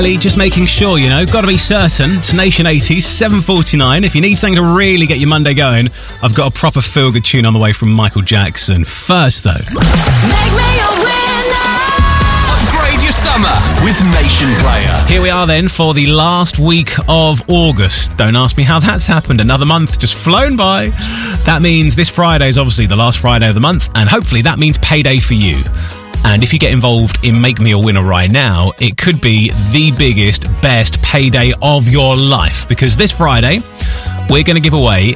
Just making sure, got to be certain. It's Nation 80s, 7:49. If you need something to really get your Monday going, I've got a proper feel-good tune on the way from Michael Jackson. First, though, Make me a winner. Upgrade your summer with Nation Player. Here we are then for the last week of August. Don't ask me how that's happened. Another month just flown by. That means this Friday is obviously the last Friday of the month, and hopefully that means payday for you. And if you get involved in Make Me a Winner right now, it could be the biggest, best payday of your life. Because this Friday, we're going to give away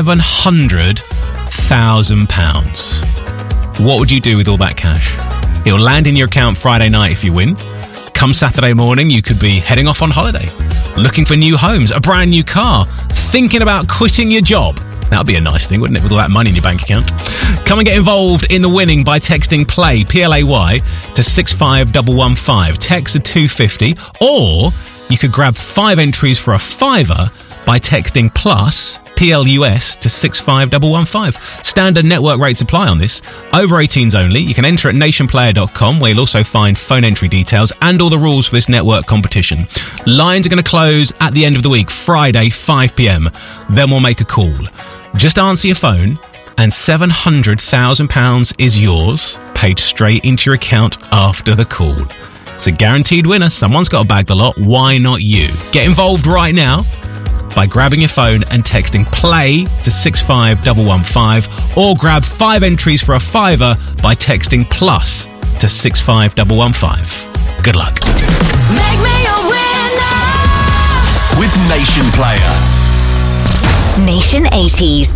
£700,000. What would you do with all that cash? It'll land in your account Friday night if you win. Come Saturday morning, you could be heading off on holiday, looking for new homes, a brand new car, thinking about quitting your job. That would be a nice thing, wouldn't it, with all that money in your bank account? Come and get involved in the winning by texting PLAY, P-L-A-Y, to 65115. Text to 250. Or you could grab 5 entries for a £5 by texting PLUS, P-L-U-S, to 65115. Standard network rates apply on this. Over 18s only. You can enter at nationplayer.com, where you'll also find phone entry details and all the rules for this network competition. Lines are going to close at the end of the week, Friday, 5 p.m. Then we'll make a call. Just answer your phone, and £700,000 is yours, paid straight into your account after the call. It's a guaranteed winner. Someone's got to bag the lot. Why not you? Get involved right now by grabbing your phone and texting PLAY to 65115, or grab 5 entries for a £5 by texting PLUS to 65115. Good luck. Make me a winner. With Nation Player. Nation 80s.